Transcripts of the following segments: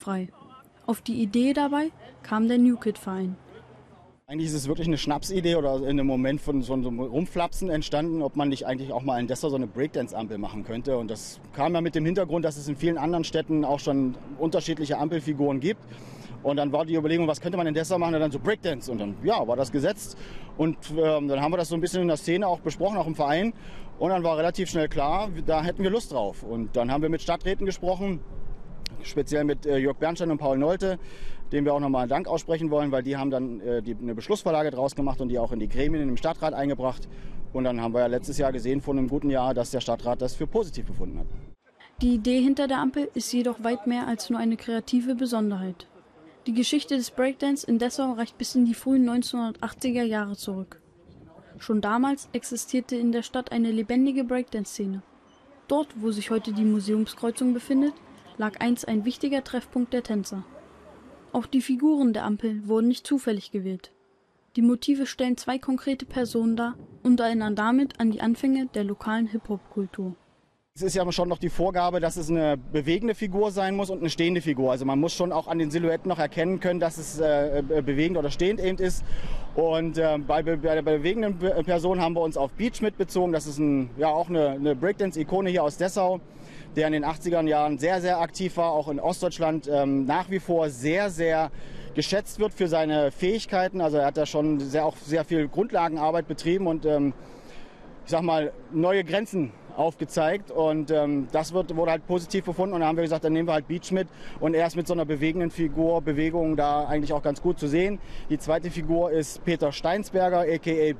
frei. Auf die Idee dabei kam der New Kid Verein. Eigentlich ist es wirklich eine Schnapsidee oder in einem Moment von so einem Rumflapsen entstanden, ob man nicht eigentlich auch mal in Dessau so eine Breakdance-Ampel machen könnte. Und das kam ja mit dem Hintergrund, dass es in vielen anderen Städten auch schon unterschiedliche Ampelfiguren gibt. Und dann war die Überlegung, was könnte man in Dessau machen? Und dann so Breakdance. Und dann, ja, war das gesetzt. Und dann haben wir das so ein bisschen in der Szene auch besprochen, auch im Verein. Und dann war relativ schnell klar, da hätten wir Lust drauf. Und dann haben wir mit Stadträten gesprochen, speziell mit Jörg Bernstein und Paul Nolte, dem wir auch nochmal Dank aussprechen wollen, weil die haben dann eine Beschlussvorlage draus gemacht und die auch in die Gremien im Stadtrat eingebracht. Und dann haben wir ja letztes Jahr gesehen, vor einem guten Jahr, dass der Stadtrat das für positiv befunden hat. Die Idee hinter der Ampel ist jedoch weit mehr als nur eine kreative Besonderheit. Die Geschichte des Breakdance in Dessau reicht bis in die frühen 1980er Jahre zurück. Schon damals existierte in der Stadt eine lebendige Breakdance-Szene. Dort, wo sich heute die Museumskreuzung befindet, lag einst ein wichtiger Treffpunkt der Tänzer. Auch die Figuren der Ampel wurden nicht zufällig gewählt. Die Motive stellen zwei konkrete Personen dar und erinnern damit an die Anfänge der lokalen Hip-Hop-Kultur. Es ist ja schon noch die Vorgabe, dass es eine bewegende Figur sein muss und eine stehende Figur. Also man muss schon auch an den Silhouetten noch erkennen können, dass es bewegend oder stehend eben ist. Und bei der bewegenden Person haben wir uns auf Beach mitbezogen. Das ist auch eine Breakdance-Ikone hier aus Dessau, der in den 80er Jahren sehr, sehr aktiv war, auch in Ostdeutschland nach wie vor sehr, sehr geschätzt wird für seine Fähigkeiten. Also er hat da schon auch sehr viel Grundlagenarbeit betrieben und ich sag mal, neue Grenzen aufgezeigt und das wurde halt positiv befunden und dann haben wir gesagt, dann nehmen wir halt Beach mit und er ist mit so einer bewegenden Bewegung da eigentlich auch ganz gut zu sehen. Die zweite Figur ist Peter Steinsberger, aka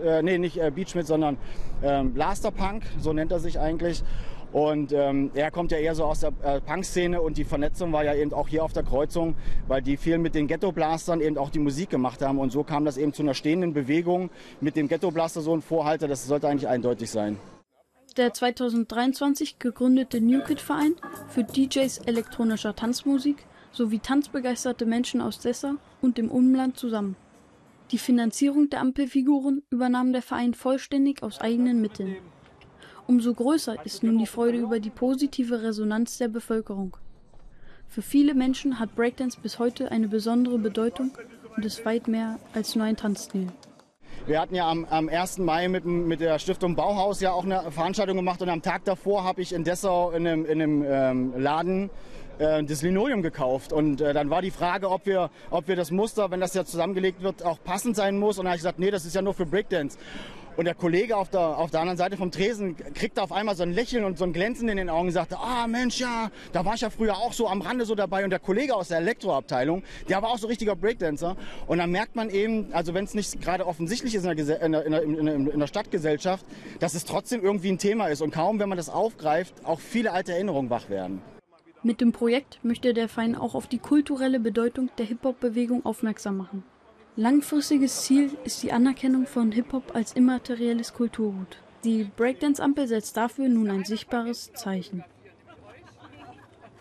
Beach mit, sondern Blasterpunk, so nennt er sich eigentlich. Und er kommt ja eher so aus der Punk-Szene und die Vernetzung war ja eben auch hier auf der Kreuzung, weil die viel mit den Ghetto-Blastern eben auch die Musik gemacht haben und so kam das eben zu einer stehenden Bewegung mit dem Ghetto-Blaster, so ein Vorhalter, das sollte eigentlich eindeutig sein. Der 2023 gegründete New Kid Verein führt DJs elektronischer Tanzmusik sowie tanzbegeisterte Menschen aus Dessau und dem Umland zusammen. Die Finanzierung der Ampelfiguren übernahm der Verein vollständig aus eigenen Mitteln. Umso größer ist nun die Freude über die positive Resonanz der Bevölkerung. Für viele Menschen hat Breakdance bis heute eine besondere Bedeutung und ist weit mehr als nur ein Tanzstil. Wir hatten ja am 1. Mai mit der Stiftung Bauhaus ja auch eine Veranstaltung gemacht und am Tag davor habe ich in Dessau in einem Laden das Linoleum gekauft und dann war die Frage, ob wir das Muster, wenn das ja zusammengelegt wird, auch passend sein muss und dann habe ich gesagt, nee, das ist ja nur für Breakdance. Und der Kollege auf der anderen Seite vom Tresen kriegte auf einmal so ein Lächeln und so ein Glänzen in den Augen und sagte, Mensch, ja, da war ich ja früher auch so am Rande so dabei. Und der Kollege aus der Elektroabteilung, der war auch so richtiger Breakdancer. Und dann merkt man eben, also wenn es nicht gerade offensichtlich ist in der Stadtgesellschaft, dass es trotzdem irgendwie ein Thema ist. Und kaum, wenn man das aufgreift, auch viele alte Erinnerungen wach werden. Mit dem Projekt möchte der Verein auch auf die kulturelle Bedeutung der Hip-Hop-Bewegung aufmerksam machen. Langfristiges Ziel ist die Anerkennung von Hip-Hop als immaterielles Kulturgut. Die Breakdance-Ampel setzt dafür nun ein sichtbares Zeichen.